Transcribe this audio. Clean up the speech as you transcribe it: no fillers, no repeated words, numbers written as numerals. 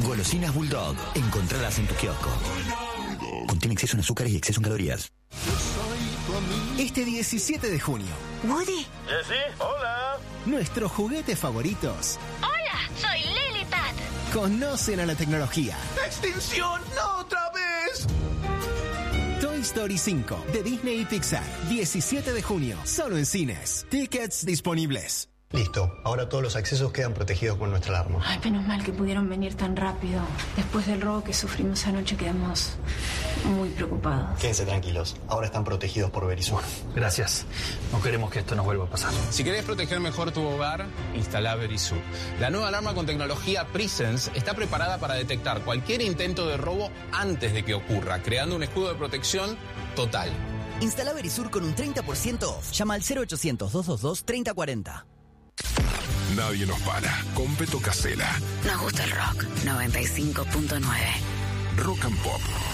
Golosinas Bulldog. Encontralas en tu kiosco. Contiene exceso en azúcares y exceso en calorías. Este 17 de junio. Woody. Jessie, hola. Nuestros juguetes favoritos. Hola, soy Lilipad. Conocen a la tecnología. ¡Extinción! ¡No otra vez! Toy Story 5 de Disney y Pixar. 17 de junio. Solo en cines. Tickets disponibles. Listo, ahora todos los accesos quedan protegidos con nuestra alarma. Ay, menos mal que pudieron venir tan rápido. Después del robo que sufrimos anoche quedamos muy preocupados. Quédense tranquilos, ahora están protegidos por Verisur. Gracias, no queremos que esto nos vuelva a pasar. Si querés proteger mejor tu hogar, instala Verisur. La nueva alarma con tecnología Presence está preparada para detectar cualquier intento de robo antes de que ocurra, creando un escudo de protección total. Instala Verisur con un 30% off. Llama al 0800-222-3040. Nadie nos para. Con Beto Casella. Nos gusta el rock. 95.9. Rock and Pop.